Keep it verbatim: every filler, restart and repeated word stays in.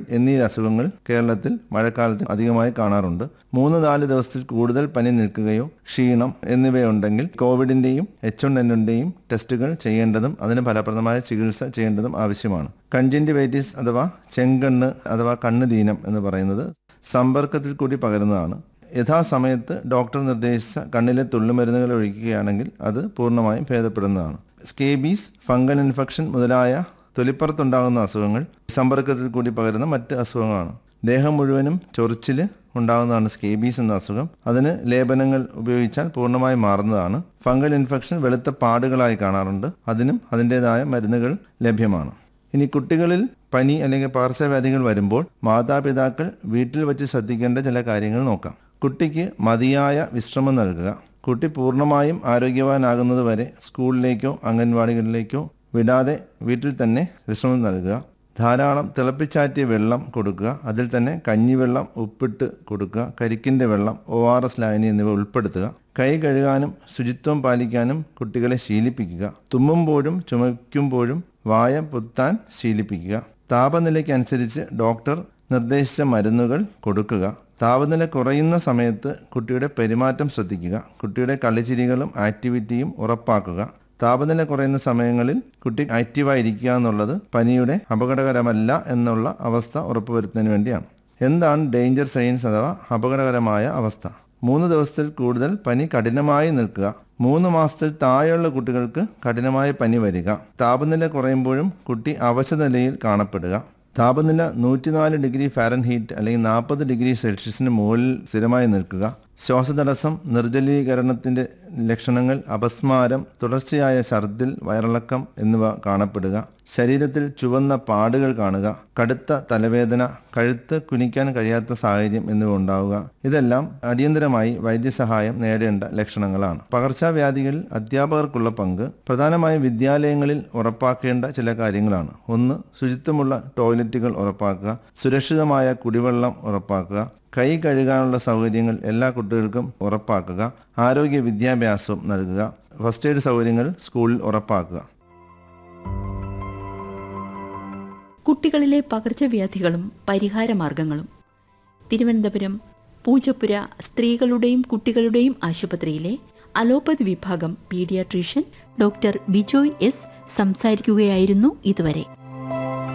എന്നീ അസുഖങ്ങൾ കേരളത്തിൽ മഴക്കാലത്ത് അധികമായി കാണാറുണ്ട്. മൂന്ന് നാല് ദിവസത്തിൽ കൂടുതൽ പനി നിൽക്കുകയോ ക്ഷീണം എന്നിവയുണ്ടെങ്കിൽ കോവിഡിന്റെയും എച്ച് വൺ എൻ വണ്ണിന്റെയും ടെസ്റ്റുകൾ ചെയ്യേണ്ടതും അതിന് ഫലപ്രദമായ ചികിത്സ ചെയ്യേണ്ടതും ആവശ്യമാണ്. കൺജങ്ക്റ്റിവൈറ്റിസ് അഥവാ ചെങ്കണ്ണ് അഥവാ കണ്ണുദീനം എന്ന് പറയുന്നത് സമ്പർക്കത്തിൽ കൂടി പകരുന്നതാണ്. യഥാസമയത്ത് ഡോക്ടർ നിർദ്ദേശിച്ച കണ്ണിലെ തുള്ളിമരുന്നുകൾ ഒഴിക്കുകയാണെങ്കിൽ അത് പൂർണ്ണമായും ഭേദപ്പെടുന്നതാണ്. സ്കേബീസ്, ഫംഗൽ ഇൻഫെക്ഷൻ മുതലായ തൊലിപ്പുറത്തുണ്ടാകുന്ന അസുഖങ്ങൾ സമ്പർക്കത്തിൽ കൂടി പകരുന്ന മറ്റ് അസുഖങ്ങളാണ്. ദേഹം മുഴുവനും ചൊറിച്ചിൽ ഉണ്ടാകുന്നതാണ് സ്കേബീസ് എന്ന അസുഖം. അതിന് ലേപനങ്ങൾ ഉപയോഗിച്ചാൽ പൂർണ്ണമായി മാറുന്നതാണ്. ഫംഗൽ ഇൻഫെക്ഷൻ വെളുത്ത പാടുകളായി കാണാറുണ്ട്. അതിനും അതിൻ്റെതായ മരുന്നുകൾ ലഭ്യമാണ്. ഇനി കുട്ടികളിൽ പനി അല്ലെങ്കിൽ പകർച്ചവ്യാധികൾ വരുമ്പോൾ മാതാപിതാക്കൾ വീട്ടിൽ വച്ച് ശ്രദ്ധിക്കേണ്ട ചില കാര്യങ്ങൾ നോക്കാം. കുട്ടിക്ക് മതിയായ വിശ്രമം നൽകുക. കുട്ടി പൂർണ്ണമായും ആരോഗ്യവാനാകുന്നത് വരെ സ്കൂളിലേക്കോ അംഗൻവാടികളിലേക്കോ വിടാതെ വീട്ടിൽ തന്നെ വിശ്രമം നൽകുക. ധാരാളം തിളപ്പിച്ചാറ്റിയ വെള്ളം കൊടുക്കുക. അതിൽ തന്നെ കഞ്ഞിവെള്ളം ഉപ്പിട്ട് കൊടുക്കുക. കരിക്കിൻ്റെ വെള്ളം, ഒ ആർ എസ് ലായനി എന്നിവ ഉൾപ്പെടുത്തുക. കൈ കഴുകാനും ശുചിത്വം പാലിക്കാനും കുട്ടികളെ ശീലിപ്പിക്കുക. തുമ്മുമ്പോഴും ചുമയ്ക്കുമ്പോഴും വായ പൊത്താൻ ശീലിപ്പിക്കുക. താപനിലയ്ക്കനുസരിച്ച് ഡോക്ടർ നിർദ്ദേശിച്ച മരുന്നുകൾ കൊടുക്കുക. താപനില കുറയുന്ന സമയത്ത് കുട്ടിയുടെ പെരുമാറ്റം ശ്രദ്ധിക്കുക. കുട്ടിയുടെ കളിച്ചിരികളും ആക്ടിവിറ്റിയും ഉറപ്പാക്കുക. താപനില കുറയുന്ന സമയങ്ങളിൽ കുട്ടി ആക്റ്റീവായിരിക്കുക എന്നുള്ളത് പനിയുടെ അപകടകരമല്ല എന്നുള്ള അവസ്ഥ ഉറപ്പുവരുത്തുന്നതിന് വേണ്ടിയാണ്. എന്താണ് ഡേഞ്ചർ സൈൻസ് അഥവാ അപകടകരമായ അവസ്ഥ? മൂന്ന് ദിവസത്തിൽ കൂടുതൽ പനി കഠിനമായി നിൽക്കുക. മൂന്ന് മാസത്തിൽ താഴെയുള്ള കുട്ടികൾക്ക് കഠിനമായ പനി വരിക. താപനില കുറയുമ്പോഴും കുട്ടി അവശനിലയിൽ കാണപ്പെടുക. താപനില നൂറ്റിനാല് ഡിഗ്രി ഫാരൻഹീറ്റ് അല്ലെങ്കിൽ നാൽപ്പത് ഡിഗ്രി സെൽഷ്യസിന് മുകളിൽ സ്ഥിരമായി നിൽക്കുക. ശ്വാസതടസ്സം, നിർജ്ജലീകരണത്തിൻ്റെ ലക്ഷണങ്ങൾ, അപസ്മാരം, തുടർച്ചയായ ഛർദിൽ, വയറിളക്കം എന്നിവ കാണപ്പെടുക. ശരീരത്തിൽ ചുവന്ന പാടുകൾ കാണുക, കടുത്ത തലവേദന, കഴുത്ത് കുനിക്കാൻ കഴിയാത്ത സാഹചര്യം എന്നിവ ഉണ്ടാവുക. ഇതെല്ലാം അടിയന്തരമായി വൈദ്യസഹായം നേടേണ്ട ലക്ഷണങ്ങളാണ്. പകർച്ചവ്യാധികളിൽ അധ്യാപകർക്കുള്ള പങ്ക് പ്രധാനമായും വിദ്യാലയങ്ങളിൽ ഉറപ്പാക്കേണ്ട ചില കാര്യങ്ങളാണ്. ഒന്ന്, ശുചിത്വമുള്ള ടോയ്ലറ്റുകൾ ഉറപ്പാക്കുക. സുരക്ഷിതമായ കുടിവെള്ളം ഉറപ്പാക്കുക. കൈ കഴുകാനുള്ള സൗകര്യങ്ങൾ എല്ലാ കുട്ടികൾക്കും ഉറപ്പാക്കുക. ആരോഗ്യ വിദ്യാഭ്യാസം നൽകുക. ഫസ്റ്റ് എയ്ഡ് സൗകര്യങ്ങൾ സ്കൂളിൽ ഉറപ്പാക്കുക. കുട്ടികളിലെ പകർച്ചവ്യാധികളും പരിഹാരമാർഗങ്ങളും. തിരുവനന്തപുരം പൂജപ്പുര സ്ത്രീകളുടെയും കുട്ടികളുടെയും ആശുപത്രിയിലെ അലോപ്പതി വിഭാഗം പീഡിയാട്രീഷ്യൻ ഡോക്ടർ ബിജോയ് എസ് സംസാരിക്കുകയായിരുന്നു ഇതുവരെ.